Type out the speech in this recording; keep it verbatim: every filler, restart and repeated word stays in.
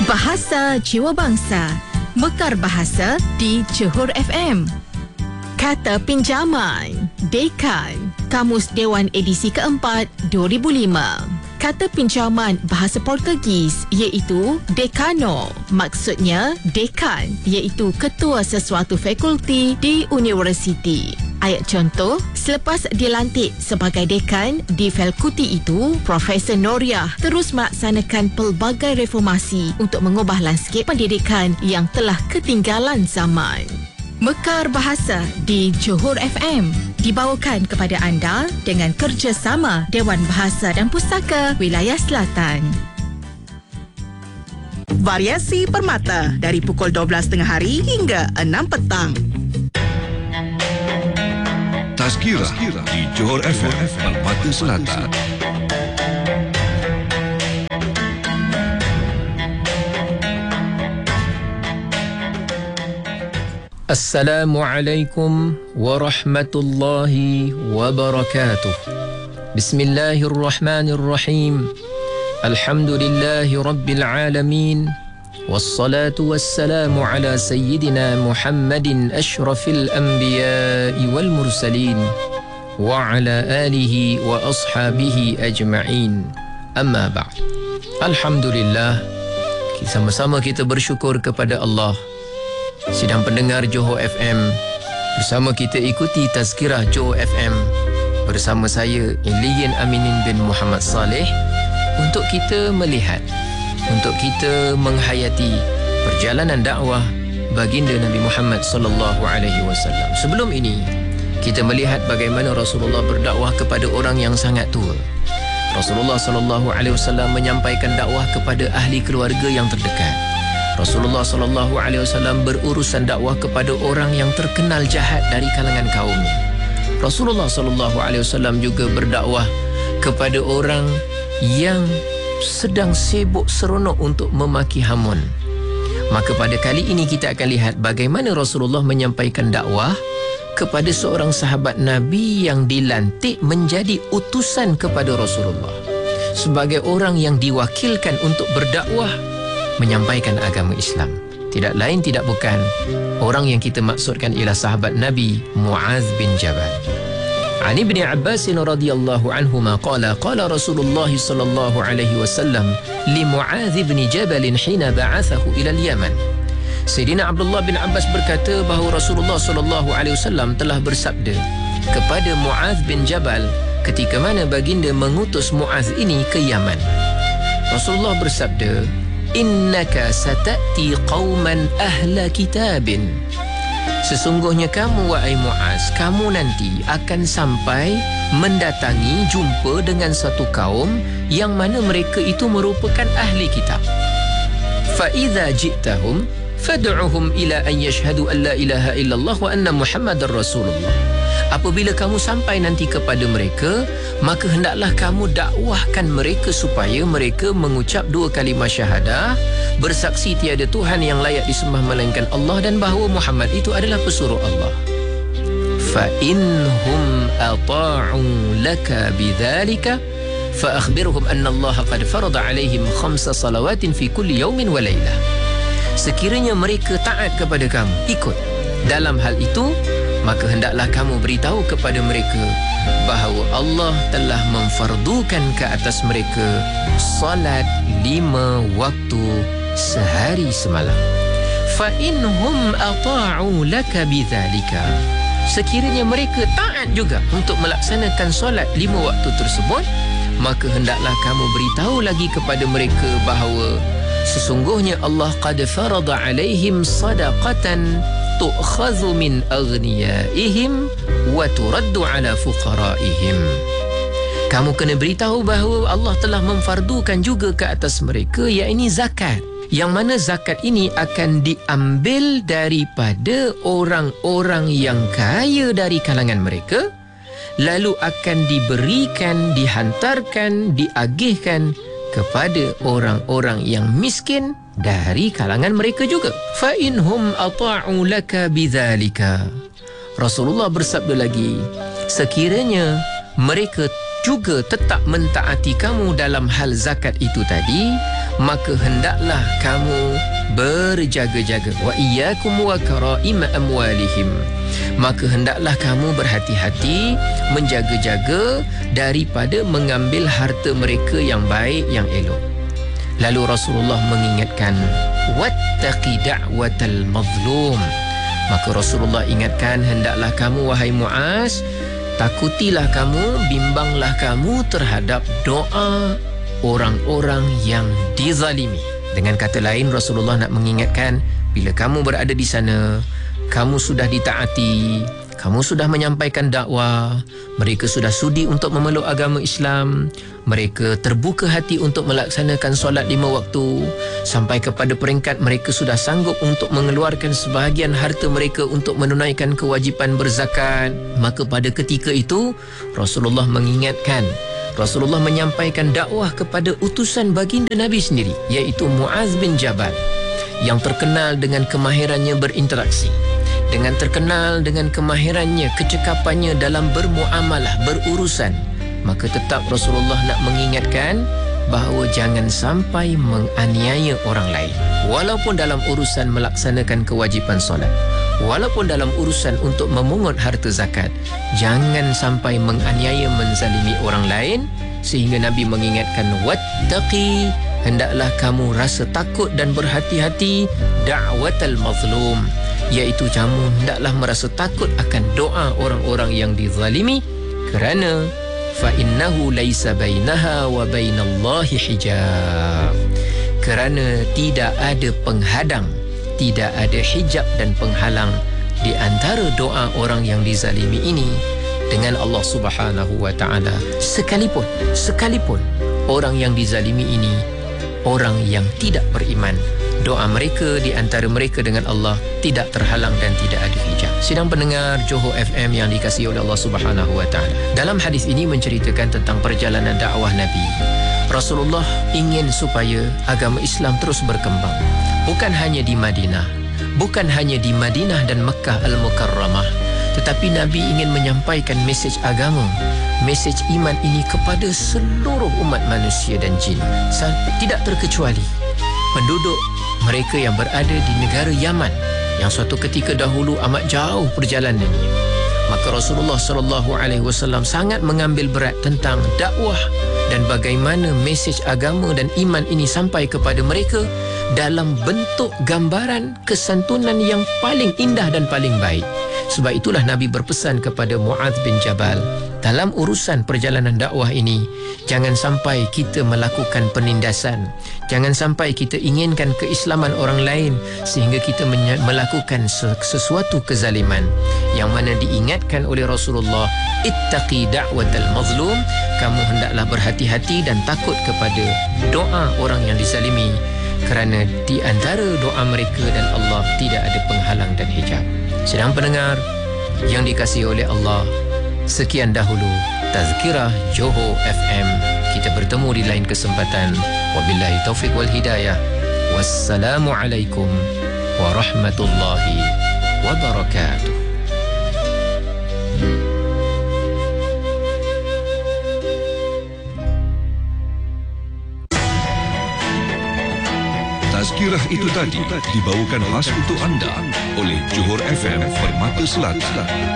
Bahasa Jiwa Bangsa, Mekar Bahasa di Johor F M. Kata pinjaman, Dekan, Kamus Dewan edisi keempat, dua ribu lima. Kata pinjaman bahasa Portugis iaitu Decano. Maksudnya dekan iaitu ketua sesuatu fakulti di universiti. Ayat contoh, selepas dilantik sebagai dekan di fakulti itu, Profesor Noriah terus melaksanakan pelbagai reformasi untuk mengubah landscape pendidikan yang telah ketinggalan zaman. Mekar Bahasa di Johor F M dibawakan kepada anda dengan kerjasama Dewan Bahasa dan Pustaka Wilayah Selatan. Variasi Permata dari pukul dua belas tengah hari hingga enam petang. Tazkirah di Johor F M Permata Selatan. Assalamualaikum warahmatullahi wabarakatuh. Bismillahirrahmanirrahim. Alhamdulillahi rabbil alamin. Wassalatu wassalamu ala sayyidina Muhammadin ashrafil anbiya'i wal mursalin wa ala alihi wa ashabihi ajma'in. Amma ba'd. Alhamdulillah, sama-sama kita bersyukur kepada Allah. Sidang pendengar Johor F M, bersama kita ikuti Tazkirah Johor F M bersama saya Iliyin Aminin bin Muhammad Saleh untuk kita melihat, untuk kita menghayati perjalanan dakwah baginda Nabi Muhammad sallallahu alaihi wasallam. Sebelum ini, kita melihat bagaimana Rasulullah berdakwah kepada orang yang sangat tua. Rasulullah sallallahu alaihi wasallam menyampaikan dakwah kepada ahli keluarga yang terdekat. Rasulullah sallallahu alaihi wasallam berurusan dakwah kepada orang yang terkenal jahat dari kalangan kaumnya. Rasulullah sallallahu alaihi wasallam juga berdakwah kepada orang yang sedang sibuk seronok untuk memaki hamun. Maka pada kali ini kita akan lihat bagaimana Rasulullah menyampaikan dakwah kepada seorang sahabat Nabi yang dilantik menjadi utusan kepada Rasulullah sebagai orang yang diwakilkan untuk berdakwah menyampaikan agama Islam. Tidak lain tidak bukan orang yang kita maksudkan ialah sahabat Nabi Muaz bin Jabal. An Ibn Abbas radhiyallahu anhuma qala qala Rasulullah sallallahu alaihi wasallam li Muaz bin Jabal hina ba'athahu ila al-Yaman. Sayyidina Abdullah bin Abbas berkata bahawa Rasulullah sallallahu alaihi wasallam telah bersabda kepada Muaz bin Jabal ketika mana baginda mengutus Muaz ini ke Yaman. Rasulullah bersabda, innaka satati qauman ahla kitabin. Sesungguhnya kamu wahai Muaz, kamu nanti akan sampai mendatangi jumpa dengan satu kaum yang mana mereka itu merupakan ahli kitab. Fa idza ji'tahum fad'uhum ila an yashhadu an la ilaha illallah wa anna muhammadar rasulullah. Apabila kamu sampai nanti kepada mereka, maka hendaklah kamu dakwahkan mereka supaya mereka mengucap dua kalimah syahadah, bersaksi tiada Tuhan yang layak disembah melainkan Allah dan bahawa Muhammad itu adalah pesuruh Allah. Fa inhum ata'u laka bidzalika fa akhbirhum anna Allah qad farada alaihim khamsa salawatin fi kulli yawmin wa laylah. Sekiranya mereka taat kepada kamu, ikut dalam hal itu, maka hendaklah kamu beritahu kepada mereka bahawa Allah telah memfardukan ke atas mereka salat lima waktu sehari semalam. Fa inhum ata'u laka bidzalika. Sekiranya mereka taat juga untuk melaksanakan solat lima waktu tersebut, maka hendaklah kamu beritahu lagi kepada mereka bahawa sesungguhnya Allah qad farada alaihim sadaqatan tu'khadhu min aghniyaihim wa turaddu ala fuqaraihim. Kamu kena beritahu bahawa Allah telah memfardukan juga ke atas mereka, iaitu zakat, yang mana zakat ini akan diambil daripada orang-orang yang kaya dari kalangan mereka, lalu akan diberikan, dihantarkan, diagihkan kepada orang-orang yang miskin dari kalangan mereka juga. Fa inhum ata'u laka bidzalika. Rasulullah bersabda lagi, sekiranya mereka juga tetap mentaati kamu dalam hal zakat itu tadi, maka hendaklah kamu berjaga-jaga. Wa iyyakum wa karaim amwalihim. Maka hendaklah kamu berhati-hati, menjaga-jaga daripada mengambil harta mereka yang baik, yang elok. Lalu Rasulullah mengingatkan, wattaqi da'watal mazlum. Maka Rasulullah ingatkan, hendaklah kamu wahai Muaz, takutilah kamu, bimbanglah kamu terhadap doa orang-orang yang dizalimi. Dengan kata lain, Rasulullah nak mengingatkan, bila kamu berada di sana, kamu sudah ditaati, kamu sudah menyampaikan dakwah, mereka sudah sudi untuk memeluk agama Islam, mereka terbuka hati untuk melaksanakan solat lima waktu, sampai kepada peringkat mereka sudah sanggup untuk mengeluarkan sebahagian harta mereka untuk menunaikan kewajipan berzakat. Maka pada ketika itu Rasulullah mengingatkan, Rasulullah menyampaikan dakwah kepada utusan baginda Nabi sendiri, iaitu Muaz bin Jabal, yang terkenal dengan kemahirannya berinteraksi, dengan terkenal dengan kemahirannya, kecekapannya dalam bermuamalah, berurusan. Maka tetap Rasulullah nak mengingatkan bahawa jangan sampai menganiaya orang lain, walaupun dalam urusan melaksanakan kewajipan solat, walaupun dalam urusan untuk memungut harta zakat. Jangan sampai menganiaya, menzalimi orang lain. Sehingga Nabi mengingatkan, wattaqi, hendaklah kamu rasa takut dan berhati-hati, da'watal mazlum, iaitu kamu hendaklah merasa takut akan doa orang-orang yang dizalimi, kerana fa innahu laisa bainaha wa bainallahi hijab. Kerana tidak ada penghadang, tidak ada hijab dan penghalang di antara doa orang yang dizalimi ini dengan Allah Subhanahu wa taala. Sekalipun sekalipun orang yang dizalimi ini orang yang tidak beriman, doa mereka di antara mereka dengan Allah tidak terhalang dan tidak ada hijab. Sidang pendengar Johor F M yang dikasihi oleh Allah Subhanahu wa taala, dalam hadis ini menceritakan tentang perjalanan dakwah Nabi. Rasulullah ingin supaya agama Islam terus berkembang, bukan hanya di Madinah, bukan hanya di Madinah dan Mekah Al-Mukarramah, tetapi Nabi ingin menyampaikan mesej agama, mesej iman ini kepada seluruh umat manusia dan jin, tidak terkecuali penduduk mereka yang berada di negara Yaman yang suatu ketika dahulu amat jauh perjalanannya. Maka Rasulullah sallallahu alaihi wasallam sangat mengambil berat tentang dakwah dan bagaimana mesej agama dan iman ini sampai kepada mereka dalam bentuk gambaran kesantunan yang paling indah dan paling baik. Sebab itulah Nabi berpesan kepada Muaz bin Jabal, dalam urusan perjalanan dakwah ini, jangan sampai kita melakukan penindasan, jangan sampai kita inginkan keislaman orang lain sehingga kita melakukan sesuatu kezaliman. Yang mana diingatkan oleh Rasulullah, ittaqi da'watal mazlum, kamu hendaklah berhati-hati dan takut kepada doa orang yang dizalimi, kerana di antara doa mereka dan Allah tidak ada penghalang dan hijab. Sedang pendengar yang dikasihi oleh Allah, sekian dahulu Tazkirah Johor F M. Kita bertemu di lain kesempatan. Wabillahi taufiq wal hidayah. Wassalamualaikum warahmatullahi wabarakatuh. Tazkirah itu tadi dibawakan khas untuk anda oleh Johor F M Permata Selatan.